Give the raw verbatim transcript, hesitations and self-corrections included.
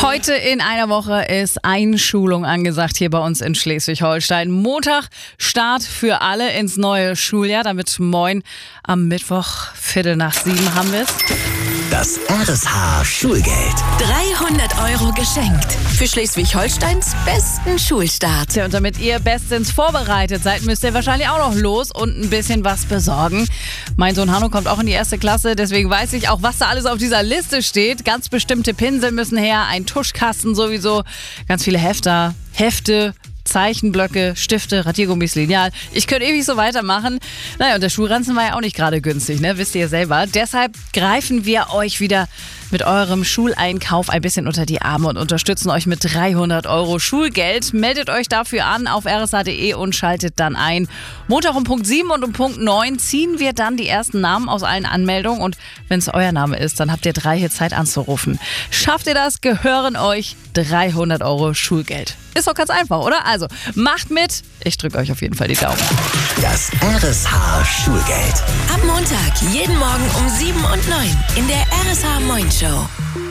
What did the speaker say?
Heute in einer Woche ist Einschulung angesagt hier bei uns in Schleswig-Holstein. Montag Start für alle ins neue Schuljahr. Damit moin am Mittwoch, Viertel nach sieben haben wir es. Das R S H-Schulgeld. dreihundert Euro geschenkt für Schleswig-Holsteins besten Schulstart. Tja, und damit ihr bestens vorbereitet seid, müsst ihr wahrscheinlich auch noch los und ein bisschen was besorgen. Mein Sohn Hanno kommt auch in die erste Klasse, deswegen weiß ich auch, was da alles auf dieser Liste steht. Ganz bestimmte Pinsel müssen her, ein Tuschkasten sowieso, ganz viele Hefter, Hefte, Zeichenblöcke, Stifte, Radiergummis, Lineal. Ich könnte ewig so weitermachen. Naja, und der Schulranzen war ja auch nicht gerade günstig, ne? Wisst ihr ja selber. Deshalb greifen wir euch wieder mit eurem Schuleinkauf ein bisschen unter die Arme und unterstützen euch mit dreihundert Euro Schulgeld. Meldet euch dafür an auf r s h punkt d e und schaltet dann ein. Montag um Punkt sieben und um Punkt neun ziehen wir dann die ersten Namen aus allen Anmeldungen. Und wenn es euer Name ist, dann habt ihr drei hier Zeit anzurufen. Schafft ihr das, gehören euch dreihundert Euro Schulgeld. Ist doch ganz einfach, oder? Also, macht mit. Ich drücke euch auf jeden Fall die Daumen. Das R S H-Schulgeld. Ab Montag, jeden Morgen um sieben und neun in der R S H Moin Show.